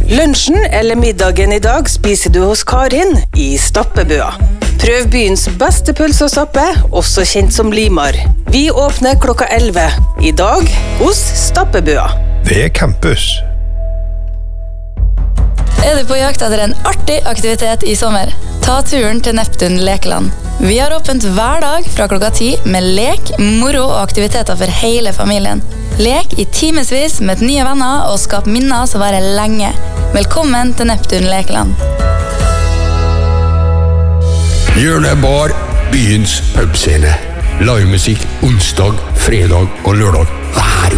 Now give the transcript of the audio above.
Lunsjen eller middagen I dag spiser du hos Karin I Stappebøa. Prøv byens beste pølse og stappe, også kjent som Limar. Vi åpner klokka 11. I dag hos Stappebøa. Ved campus. Du på jakt etter en artig aktivitet I sommer? Ta turen til Neptun Lekeland. Vi har åpent hver dag fra klokka 10 med lek, moro og aktiviteter for hele familien. Lek I timesvis med nye venner og skap minner som varer lenge. Velkommen til Neptun Lekeland. Hjørnebar, byens pubscene. Livemusikk onsdag, fredag og lørdag. Hver